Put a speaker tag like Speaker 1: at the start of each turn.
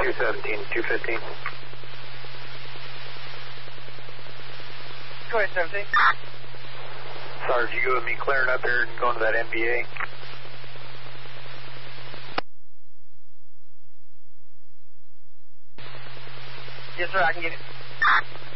Speaker 1: 217, 215.
Speaker 2: 2017.
Speaker 1: Sarge, you go with me clearing up here and going to that NBA.
Speaker 2: Yes, sir, I can get it.